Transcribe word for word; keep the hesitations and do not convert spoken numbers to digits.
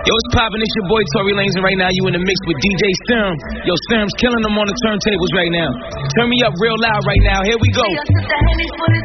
Yo, it's poppin', it's your boy Tory Lanez, and right now you in the mix with D J Serum. Yo, Serum's killing them on the turntables right now. Turn me up real loud right now. Here we go.